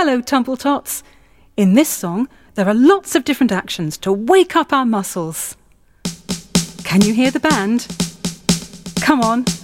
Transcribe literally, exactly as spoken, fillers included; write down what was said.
Hello, Tumbletots. In this song, there are lots of different actions to wake up our muscles. Can you hear the band? Come on.